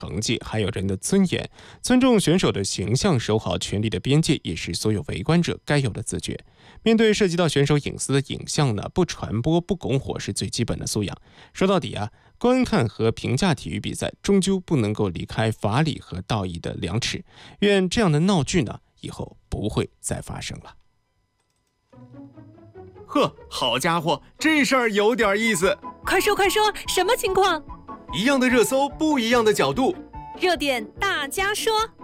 成绩，还有人的尊严。尊重选手的形象，守好权力的边界，也是所有围观者该有的自觉。面对涉及到选手隐私的影像呢，不传播、不拱火是最基本的素养。说到底啊，观看和评价体育比赛，终究不能够离开法理和道义的量尺。愿这样的闹剧呢，以后不会再发生了。 呵，好家伙，这事儿有点意思。 快说，什么情况？ 一样的热搜，不一样的角度。 热点大家说。